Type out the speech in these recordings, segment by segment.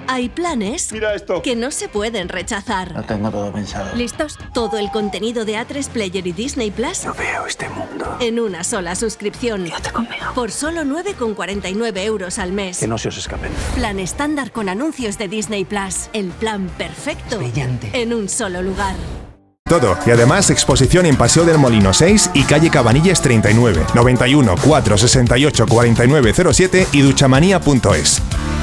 Hay planes Mira esto. que no se pueden rechazar. Lo tengo todo pensado. ¿Listos? Todo el contenido de A3 Player y Disney Plus No veo este mundo. en una sola suscripción. Quédate conmigo. Por solo 9,49 euros al mes. Que no se os escapen. Plan estándar con anuncios de Disney Plus. El plan perfecto. Brillante. En un solo lugar. Todo. Y además exposición en Paseo del Molino 6 y calle Cabanillas 39, 91 468 4907 y duchamanía.es.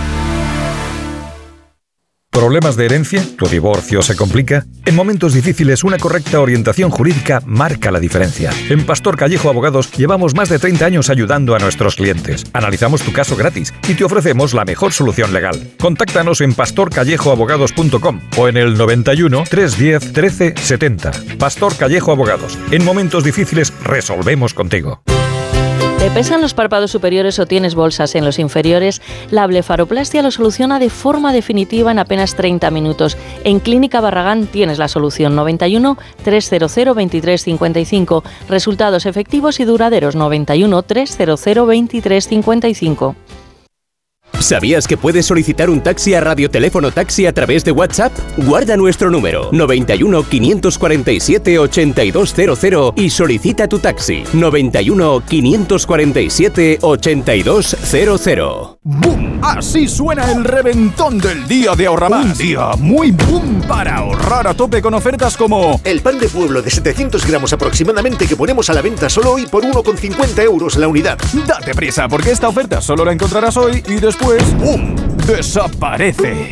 ¿Problemas de herencia? ¿Tu divorcio se complica? En momentos difíciles, una correcta orientación jurídica marca la diferencia. En Pastor Callejo Abogados llevamos más de 30 años ayudando a nuestros clientes. Analizamos tu caso gratis y te ofrecemos la mejor solución legal. Contáctanos en pastorcallejoabogados.com o en el 91 310 13 70. Pastor Callejo Abogados. En momentos difíciles resolvemos contigo. ¿Te pesan los párpados superiores o tienes bolsas en los inferiores? La blefaroplastia lo soluciona de forma definitiva en apenas 30 minutos. En Clínica Barragán tienes la solución. 91 300 2355. Resultados efectivos y duraderos. 91 300 2355. ¿Sabías que puedes solicitar un taxi a Radioteléfono Taxi a través de WhatsApp? Guarda nuestro número 91 547 8200 y solicita tu taxi 91 547 8200. ¡Boom! Así suena el reventón del día de Ahorramás. Un día muy boom para ahorrar a tope con ofertas como el pan de pueblo de 700 gramos aproximadamente que ponemos a la venta solo hoy por 1,50 € la unidad. Date prisa porque esta oferta solo la encontrarás hoy y después ¡pum! ¡Desaparece!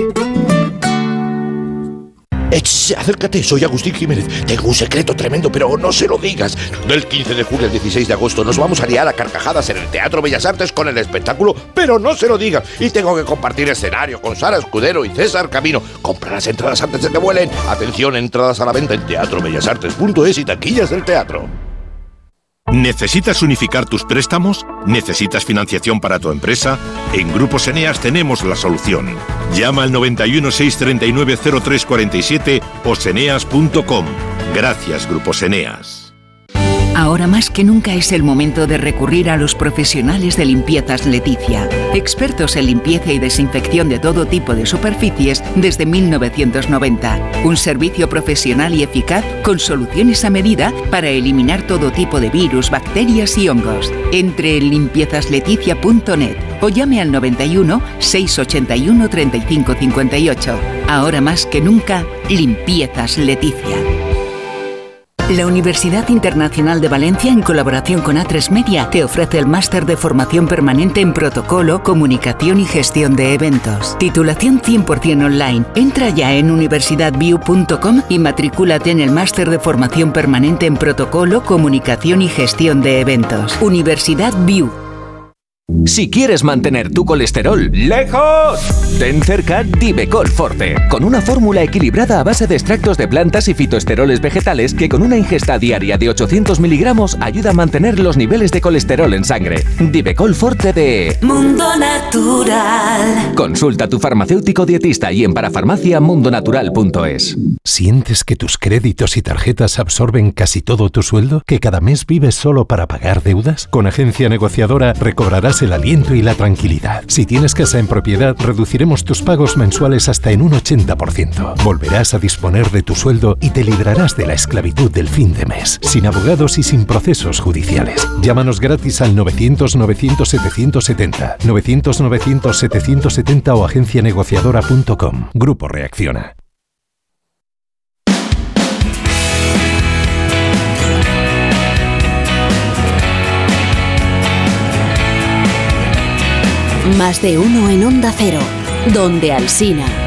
Acércate, soy Agustín Jiménez. Tengo un secreto tremendo, pero no se lo digas. Del 15 de julio al 16 de agosto nos vamos a liar a carcajadas en el Teatro Bellas Artes con el espectáculo, pero no se lo digas. Y tengo que compartir escenario con Sara Escudero y César Camino. Compra las entradas antes de que vuelen. Atención, entradas a la venta en teatrobellasartes.es y taquillas del teatro. ¿Necesitas unificar tus préstamos? ¿Necesitas financiación para tu empresa? En Grupos Eneas tenemos la solución. Llama al 91 639 0347 o seneas.com. Gracias, Grupos Eneas. Ahora más que nunca es el momento de recurrir a los profesionales de Limpiezas Leticia. Expertos en limpieza y desinfección de todo tipo de superficies desde 1990. Un servicio profesional y eficaz con soluciones a medida para eliminar todo tipo de virus, bacterias y hongos. Entre en limpiezasLeticia.net o llame al 91 681 35 58. Ahora más que nunca, Limpiezas Leticia. La Universidad Internacional de Valencia, en colaboración con A3 Media, te ofrece el máster de formación permanente en protocolo, comunicación y gestión de eventos. Titulación 100% online. Entra ya en universidadview.com y matricúlate en el máster de formación permanente en protocolo, comunicación y gestión de eventos. Universidad View. Si quieres mantener tu colesterol lejos, ten cerca Divecol Forte, con una fórmula equilibrada a base de extractos de plantas y fitoesteroles vegetales que con una ingesta diaria de 800 miligramos ayuda a mantener los niveles de colesterol en sangre. Divecol Forte de Mundo Natural. Consulta a tu farmacéutico dietista y en parafarmacia.mundonatural.es. ¿Sientes que tus créditos y tarjetas absorben casi todo tu sueldo? ¿Que cada mes vives solo para pagar deudas? Con Agencia Negociadora recobrarás el aliento y la tranquilidad. Si tienes casa en propiedad, reduciremos tus pagos mensuales hasta en un 80%. Volverás a disponer de tu sueldo y te librarás de la esclavitud del fin de mes, sin abogados y sin procesos judiciales. Llámanos gratis al 900-900-770, 900-900-770 o agencianegociadora.com. Grupo Reacciona. Más de uno en Onda Cero, donde Alsina.